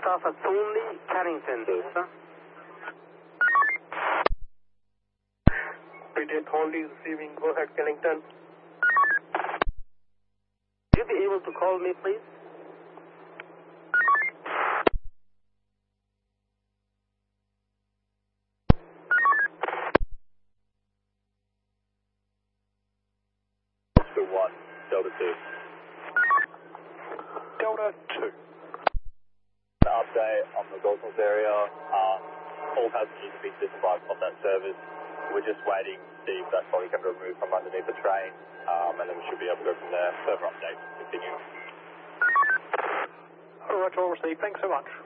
staff at Thornley, Carrington, sir. British Thornley receiving, go ahead, Kennington. Would you be able to call me, please? Oscar 1, Delta 2. Delta 2. An update on the Gosnells area. All passengers have been disembarked off that service. We're just waiting to see if that body can be removed from underneath the train, and then we should be able to go from there. Further updates continue. All right, all received. Thanks so much.